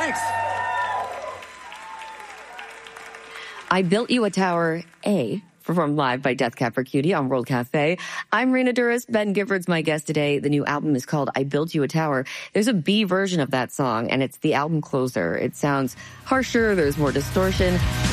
Thanks. I Built You a Tower, A, performed live by Death Cab for Cutie on World Cafe. I'm Rena Duras. Ben Gifford's my guest today. The new album is called I Built You a Tower. There's a B version of that song, and it's the album closer. It sounds harsher. There's more distortion.